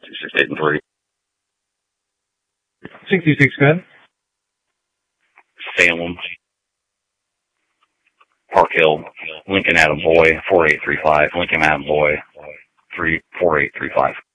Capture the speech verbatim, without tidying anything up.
Two six eight and three. Sixty-six, good. Salem. Park Hill. Lincoln Adam Boy four eight three five. Lincoln Adam Boy three four eight three five.